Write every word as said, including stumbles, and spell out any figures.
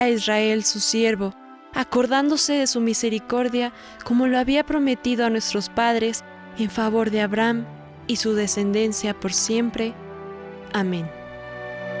a Israel su siervo, acordándose de su misericordia, como lo había prometido a nuestros padres, en favor de Abraham y su descendencia por siempre. Amén.